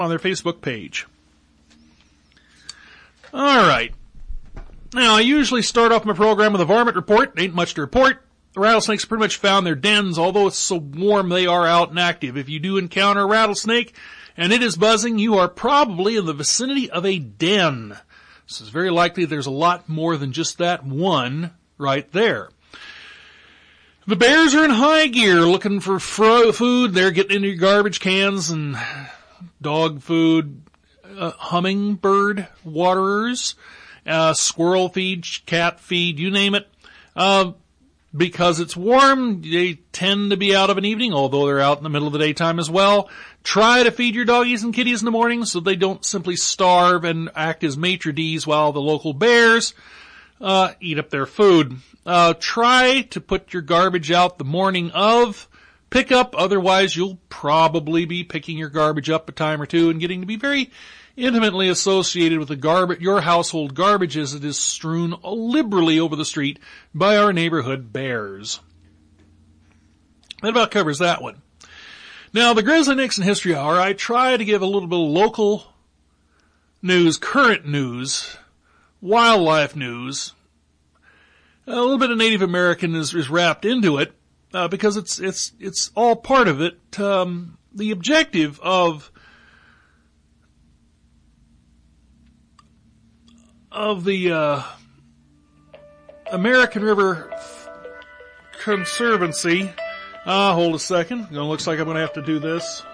on their Facebook page. All right. Now, I usually start off my program with a varmint report. Ain't much to report. The rattlesnakes pretty much found their dens, although it's so warm they are out and active. If you do encounter a rattlesnake and it is buzzing, you are probably in the vicinity of a den. So it's very likely there's a lot more than just that one right there. The bears are in high gear looking for food. They're getting into your garbage cans and dog food, hummingbird waterers, squirrel feed, cat feed, you name it. Because it's warm, they tend to be out of an evening, although they're out in the middle of the daytime as well. Try to feed your doggies and kitties in the morning so they don't simply starve and act as maitre d's while the local bears eat up their food. Try to put your garbage out the morning of pickup, otherwise you'll probably be picking your garbage up a time or two and getting to be very intimately associated with the your household garbage as it is strewn liberally over the street by our neighborhood bears. That about covers that one. Now, the Grizzly Nixon History Hour, I try to give a little bit of local news, current news, wildlife news. A little bit of Native American is wrapped into it, because it's all part of it. The objective of the American River Conservancy. Hold a second. It looks like I'm going to have to do this.